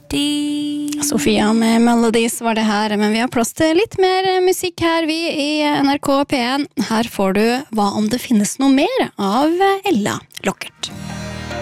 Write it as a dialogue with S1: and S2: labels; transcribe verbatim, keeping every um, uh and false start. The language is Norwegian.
S1: Sofia med Melodies var det her, men vi har plass til litt mer musikk her, vi i N R K P en. Her får du Hva om det finnes noe mer av Ella Lockert.